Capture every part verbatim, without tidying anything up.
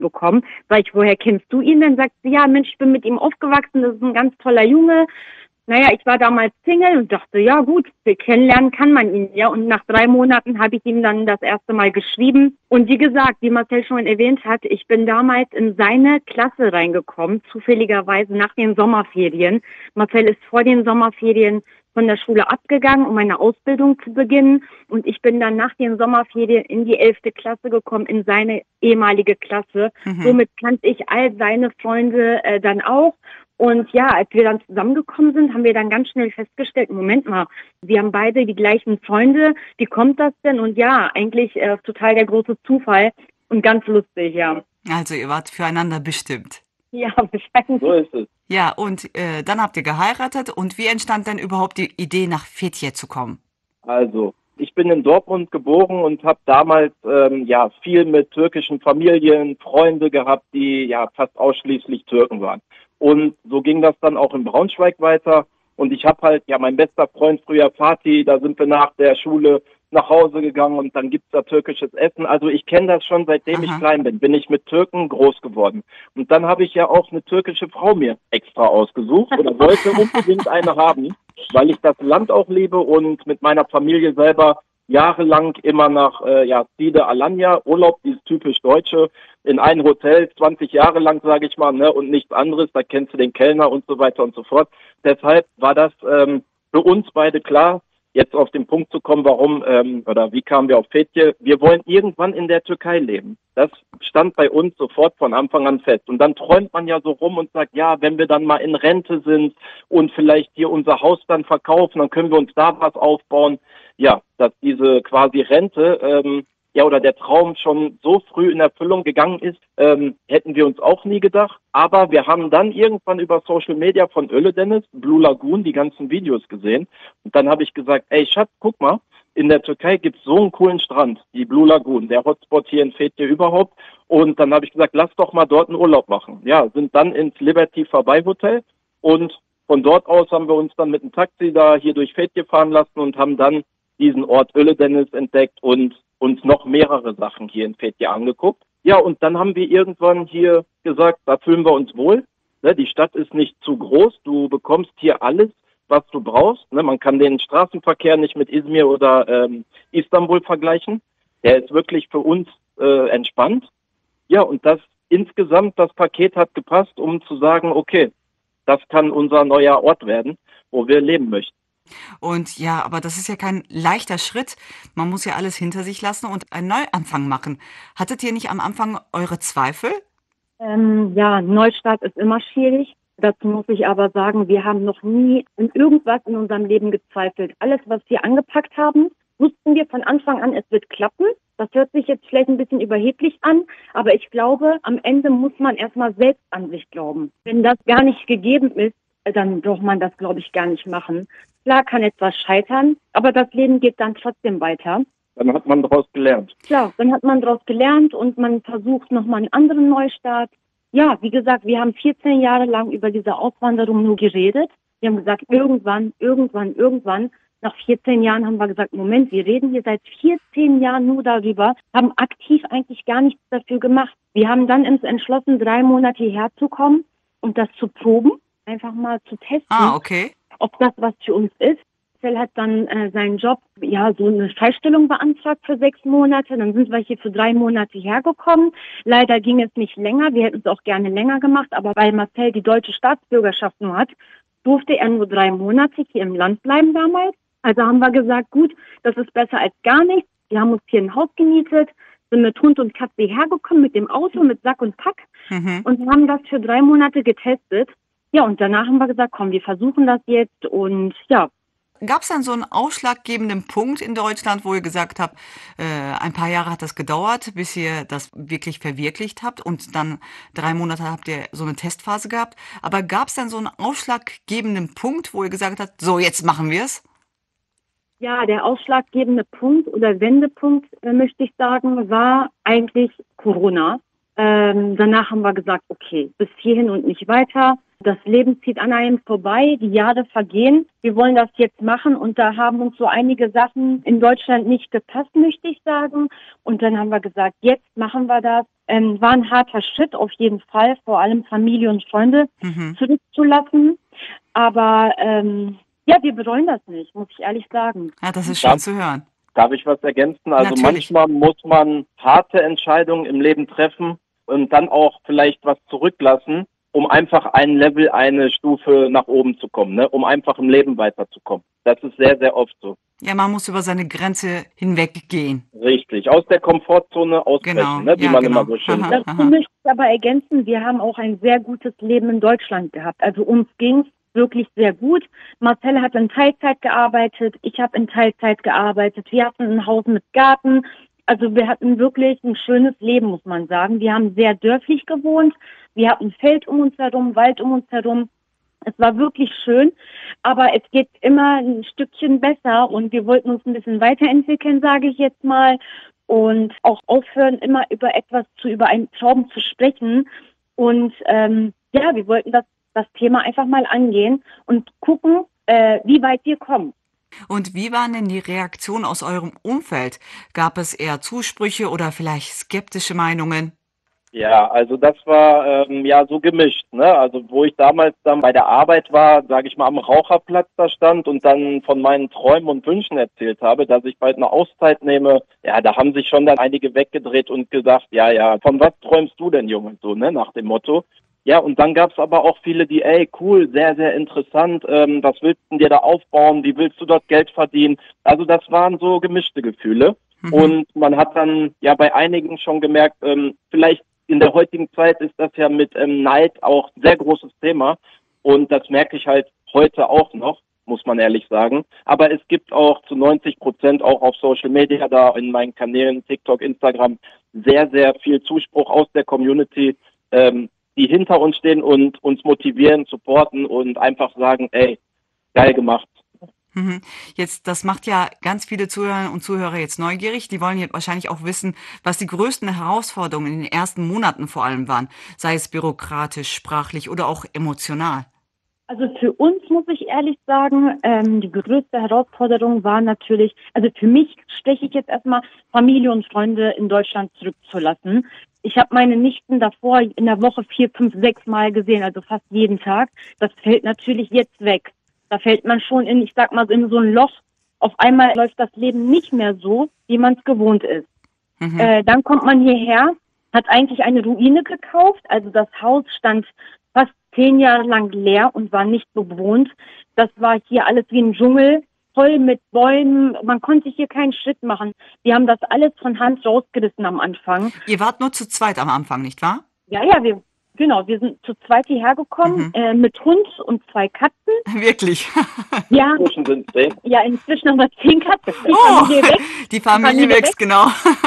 bekommen. Sag ich, woher kennst du ihn? Dann sagt sie, ja Mensch, ich bin mit ihm aufgewachsen, das ist ein ganz toller Junge. Naja, ich war damals Single und dachte, ja gut, kennenlernen kann man ihn ja. Und nach drei Monaten habe ich ihm dann das erste Mal geschrieben. Und wie gesagt, wie Marcel schon erwähnt hat, ich bin damals in seine Klasse reingekommen, zufälligerweise nach den Sommerferien. Marcel ist vor den Sommerferien von der Schule abgegangen, um meine Ausbildung zu beginnen. Und ich bin dann nach den Sommerferien in die elfte Klasse gekommen, in seine ehemalige Klasse. Mhm. Somit kannte ich all seine Freunde äh, dann auch. Und ja, als wir dann zusammengekommen sind, haben wir dann ganz schnell festgestellt, Moment mal, wir haben beide die gleichen Freunde, wie kommt das denn? Und ja, eigentlich äh, total der große Zufall und ganz lustig, ja. Also ihr wart füreinander bestimmt. Ja, wahrscheinlich. So ist es. Ja, und äh, dann habt ihr geheiratet. Und wie entstand denn überhaupt die Idee, nach Fethiye zu kommen? Also, ich bin in Dortmund geboren und habe damals ähm, ja viel mit türkischen Familien, Freunde gehabt, die ja fast ausschließlich Türken waren. Und so ging das dann auch in Braunschweig weiter. Und ich habe halt, ja, mein bester Freund früher Fatih, da sind wir nach der Schule nach Hause gegangen und dann gibt's da türkisches Essen. Also ich kenne das schon, seitdem Aha. ich klein bin, bin ich mit Türken groß geworden. Und dann habe ich ja auch eine türkische Frau mir extra ausgesucht oder wollte unbedingt eine haben, weil ich das Land auch liebe und mit meiner Familie selber jahrelang immer nach äh, ja, Side Alanya, Urlaub, dieses typisch Deutsche, in ein Hotel, zwanzig Jahre lang, sage ich mal, ne, und nichts anderes, da kennst du den Kellner und so weiter und so fort. Deshalb war das ähm, für uns beide klar, jetzt auf den Punkt zu kommen, warum ähm, oder wie kamen wir auf Fethiye. Wir wollen irgendwann in der Türkei leben. Das stand bei uns sofort von Anfang an fest. Und dann träumt man ja so rum und sagt, ja, wenn wir dann mal in Rente sind und vielleicht hier unser Haus dann verkaufen, dann können wir uns da was aufbauen. Ja, dass diese quasi Rente, ähm, ja, oder der Traum schon so früh in Erfüllung gegangen ist, ähm, hätten wir uns auch nie gedacht. Aber wir haben dann irgendwann über Social Media von Ölüdeniz, Blue Lagoon, die ganzen Videos gesehen. Und dann habe ich gesagt, ey Schatz, guck mal, in der Türkei gibt es so einen coolen Strand, die Blue Lagoon, der Hotspot hier in Fethiye überhaupt. Und dann habe ich gesagt, lass doch mal dort einen Urlaub machen. Ja, sind dann ins Liberty Vorbei Hotel und von dort aus haben wir uns dann mit dem Taxi da hier durch Fethiye fahren lassen und haben dann diesen Ort Ölüdeniz entdeckt und uns noch mehrere Sachen hier in Fethiye angeguckt. Ja, und dann haben wir irgendwann hier gesagt, da fühlen wir uns wohl. Ne, die Stadt ist nicht zu groß, du bekommst hier alles, was du brauchst. Ne, man kann den Straßenverkehr nicht mit Izmir oder ähm, Istanbul vergleichen. Der ist wirklich für uns äh, entspannt. Ja, und das insgesamt, das Paket hat gepasst, um zu sagen, okay, das kann unser neuer Ort werden, wo wir leben möchten. Und ja, aber das ist ja kein leichter Schritt. Man muss ja alles hinter sich lassen und einen Neuanfang machen. Hattet ihr nicht am Anfang eure Zweifel? Ähm, ja, Neustart ist immer schwierig. Dazu muss ich aber sagen, wir haben noch nie in irgendwas in unserem Leben gezweifelt. Alles, was wir angepackt haben, wussten wir von Anfang an, es wird klappen. Das hört sich jetzt vielleicht ein bisschen überheblich an, aber ich glaube, am Ende muss man erstmal selbst an sich glauben. Wenn das gar nicht gegeben ist, dann braucht man das, glaube ich, gar nicht machen. Klar kann etwas scheitern, aber das Leben geht dann trotzdem weiter. Dann hat man daraus gelernt. Klar, dann hat man daraus gelernt und man versucht nochmal einen anderen Neustart. Ja, wie gesagt, wir haben vierzehn Jahre lang über diese Auswanderung nur geredet. Wir haben gesagt, irgendwann, irgendwann, irgendwann. Nach vierzehn Jahren haben wir gesagt, Moment, wir reden hier seit vierzehn Jahren nur darüber, haben aktiv eigentlich gar nichts dafür gemacht. Wir haben dann uns entschlossen, drei Monate hierher zu kommen und das zu proben, einfach mal zu testen. Ah, okay. Ob das was für uns ist. Marcel hat dann äh, seinen Job, ja, so eine Freistellung beantragt für sechs Monate. Dann sind wir hier für drei Monate hergekommen. Leider ging es nicht länger. Wir hätten es auch gerne länger gemacht. Aber weil Marcel die deutsche Staatsbürgerschaft nur hat, durfte er nur drei Monate hier im Land bleiben damals. Also haben wir gesagt, gut, das ist besser als gar nichts. Wir haben uns hier ein Haus gemietet, sind mit Hund und Katze hergekommen, mit dem Auto, mit Sack und Pack. Mhm. Und haben das für drei Monate getestet. Ja, und danach haben wir gesagt, komm, wir versuchen das jetzt und ja. Gab es dann so einen ausschlaggebenden Punkt in Deutschland, wo ihr gesagt habt, äh, ein paar Jahre hat das gedauert, bis ihr das wirklich verwirklicht habt und dann drei Monate habt ihr so eine Testphase gehabt. Aber gab es dann so einen ausschlaggebenden Punkt, wo ihr gesagt habt, so jetzt machen wir es? Ja, der ausschlaggebende Punkt oder Wendepunkt, äh, möchte ich sagen, war eigentlich Corona. Ähm, danach haben wir gesagt, okay, bis hierhin und nicht weiter. Das Leben zieht an einem vorbei, die Jahre vergehen. Wir wollen das jetzt machen und da haben uns so einige Sachen in Deutschland nicht gepasst, möchte ich sagen. Und dann haben wir gesagt, jetzt machen wir das. Ähm, war ein harter Schritt auf jeden Fall, vor allem Familie und Freunde Mhm. zurückzulassen. Aber ähm, ja, wir bereuen das nicht, muss ich ehrlich sagen. Ja, das ist Ja. schön zu hören. Darf ich was ergänzen? Also Natürlich. manchmal muss man harte Entscheidungen im Leben treffen und dann auch vielleicht was zurücklassen, um einfach ein Level, eine Stufe nach oben zu kommen, ne? Um einfach im Leben weiterzukommen. Das ist sehr, sehr oft so. Ja, man muss über seine Grenze hinweggehen. Richtig. Aus der Komfortzone ausbrechen, Genau, ne? Wie ja, man genau. immer so schön Aha. sagt. Dazu möchte ich aber ergänzen, wir haben auch ein sehr gutes Leben in Deutschland gehabt. Also uns ging's wirklich sehr gut. Marcel hat in Teilzeit gearbeitet, ich habe in Teilzeit gearbeitet. Wir hatten ein Haus mit Garten. Also wir hatten wirklich ein schönes Leben, muss man sagen. Wir haben sehr dörflich gewohnt. Wir hatten Feld um uns herum, Wald um uns herum. Es war wirklich schön, aber es geht immer ein Stückchen besser und wir wollten uns ein bisschen weiterentwickeln, sage ich jetzt mal, und auch aufhören, immer über etwas zu, über einen Traum zu sprechen. Und ähm, ja, wir wollten das, das Thema einfach mal angehen und gucken, äh, wie weit wir kommen. Und wie waren denn die Reaktionen aus eurem Umfeld? Gab es eher Zusprüche oder vielleicht skeptische Meinungen? Ja, also das war ähm, ja so gemischt, ne? Also wo ich damals dann bei der Arbeit war, sage ich mal, am Raucherplatz da stand und dann von meinen Träumen und Wünschen erzählt habe, dass ich bald eine Auszeit nehme, ja, da haben sich schon dann einige weggedreht und gesagt, ja, ja, von was träumst du denn, Junge, so, ne, nach dem Motto. Ja, und dann gab's aber auch viele, die, ey, cool, sehr, sehr interessant, ähm, was willst du denn dir da aufbauen, wie willst du dort Geld verdienen? Also das waren so gemischte Gefühle. Mhm. Und man hat dann ja bei einigen schon gemerkt, ähm, vielleicht in der heutigen Zeit ist das ja mit ähm, Neid auch ein sehr großes Thema und das merke ich halt heute auch noch, muss man ehrlich sagen. Aber es gibt auch zu neunzig Prozent auch auf Social Media, da in meinen Kanälen, TikTok, Instagram, sehr, sehr viel Zuspruch aus der Community, ähm, die hinter uns stehen und uns motivieren, supporten und einfach sagen, ey, geil gemacht. Mhm. Jetzt, das macht ja ganz viele Zuhörer und Zuhörer jetzt neugierig. Die wollen jetzt wahrscheinlich auch wissen, was die größten Herausforderungen in den ersten Monaten vor allem waren, sei es bürokratisch, sprachlich oder auch emotional. Also für uns muss ich ehrlich sagen, ähm, die größte Herausforderung war natürlich, also für mich steche ich jetzt erstmal Familie und Freunde in Deutschland zurückzulassen. Ich habe meine Nichten davor in der Woche vier, fünf, sechs Mal gesehen, also fast jeden Tag. Das fällt natürlich jetzt weg. Da fällt man schon in, ich sag mal, in so ein Loch. Auf einmal läuft das Leben nicht mehr so, wie man es gewohnt ist. Mhm. Äh, dann kommt man hierher, hat eigentlich eine Ruine gekauft. Also das Haus stand fast zehn Jahre lang leer und war nicht bewohnt. Das war hier alles wie ein Dschungel, voll mit Bäumen. Man konnte hier keinen Schritt machen. Wir haben das alles von Hand rausgerissen am Anfang. Ihr wart nur zu zweit am Anfang, nicht wahr? Ja, ja, wir, genau, wir sind zu zweit hierher gekommen, Mhm. äh, mit Hund und zwei Katzen. Wirklich. Ja, Inzwischen sind es zehn. ja, inzwischen haben wir zehn Katzen. Die Oh, Familie wächst. die Familie Familie wächst, genau.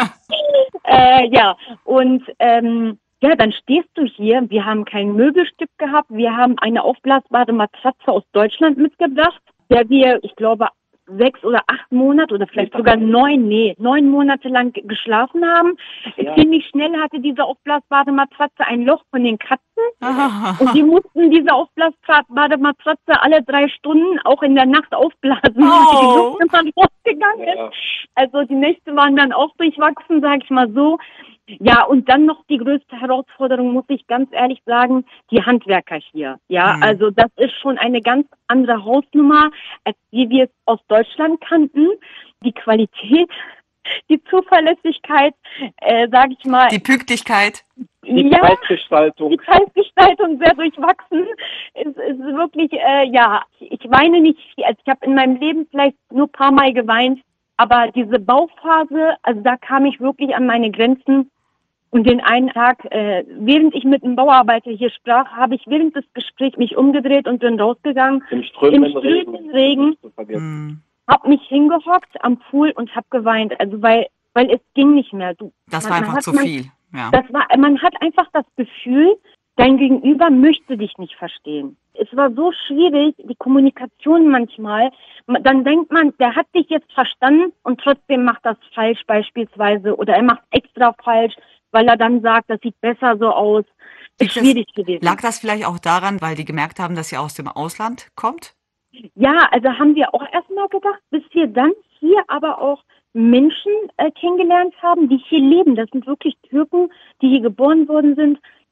Äh, ja, und ähm, ja, dann stehst du hier. Wir haben kein Möbelstück gehabt. Wir haben eine aufblasbare Matratze aus Deutschland mitgebracht, der wir, ich glaube, sechs oder acht Monate oder vielleicht sogar neun, nee, neun Monate lang g- geschlafen haben. Ja. Ziemlich schnell hatte diese aufblasbare Matratze ein Loch von den Katzen. Und die mussten diese aufblasbare Matratze alle drei Stunden auch in der Nacht aufblasen, weil Oh. die Luft immer rausgegangen ist. Ja. Also die Nächte waren dann auch durchwachsen, sage ich mal so. Ja, und dann noch die größte Herausforderung, muss ich ganz ehrlich sagen, die Handwerker hier. Ja, Mhm. also das ist schon eine ganz andere Hausnummer, als wie wir es aus Deutschland kannten. Die Qualität, die Zuverlässigkeit, äh, sage ich mal, Die Pünktlichkeit. Die ja, Preisgestaltung. die Preisgestaltung sehr durchwachsen. Es ist wirklich, äh, ja, ich weine nicht viel. Also ich habe in meinem Leben vielleicht nur ein paar Mal geweint, aber diese Bauphase, also da kam ich wirklich an meine Grenzen. Und den einen Tag, äh, während ich mit einem Bauarbeiter hier sprach, habe ich während des Gesprächs mich umgedreht und bin rausgegangen, Im strömenden im strömenden Regen. Regen, Nicht zu vergessen. Hm, hab mich hingehockt am Pool und hab geweint. Also weil, weil es ging nicht mehr. Du, das man- war man einfach hat- zu man- viel. Ja. Das war, man hat einfach das Gefühl, dein Gegenüber möchte dich nicht verstehen. Es war so schwierig, die Kommunikation manchmal. Dann denkt man, der hat dich jetzt verstanden und trotzdem macht das falsch beispielsweise oder er macht extra falsch, weil er dann sagt, das sieht besser so aus. Ist Liegt schwierig das, gewesen. lag das vielleicht auch daran, weil die gemerkt haben, dass ihr aus dem Ausland kommt? Ja, also haben wir auch erstmal gedacht, bis wir dann hier aber auch Menschen äh, kennengelernt haben, die hier leben. Das sind wirklich Türken, die hier geboren worden sind,